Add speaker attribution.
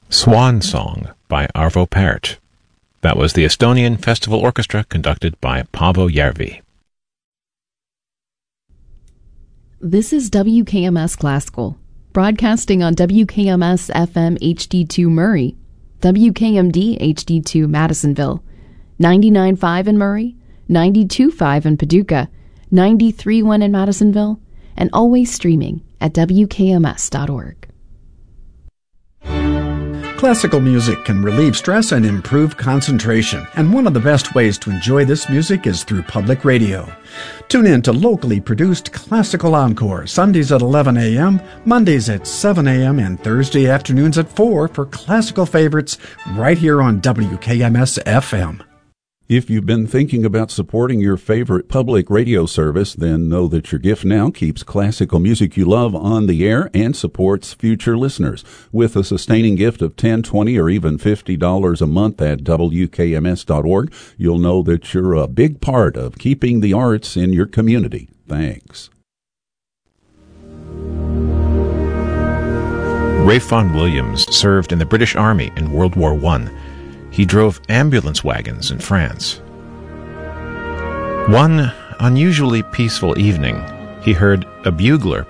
Speaker 1: Swan Song by Arvo Pärt. That was the Estonian Festival Orchestra conducted by Paavo Järvi.
Speaker 2: This is WKMS Classical, broadcasting on WKMS FM HD2 Murray, WKMD HD2 Madisonville, 99.5 in Murray, 92.5 in Paducah, 93.1 in Madisonville, and always streaming at WKMS.org.
Speaker 3: Classical music can relieve stress and improve concentration, and one of the best ways to enjoy this music is through public radio. Tune in to locally produced Classical Encore, Sundays at 11 a.m., Mondays at 7 a.m., and Thursday afternoons at 4 for classical favorites right here on WKMS FM.
Speaker 4: If you've been thinking about supporting your favorite public radio service, then know that your gift now keeps classical music you love on the air and supports future listeners. With a sustaining gift of $10, $20, or even $50 a month at WKMS.org, you'll know that you're a big part of keeping the arts in your community. Thanks.
Speaker 1: Ralph Vaughan Williams served in the British Army in World War I. He drove ambulance wagons in France. One unusually peaceful evening, he heard a bugler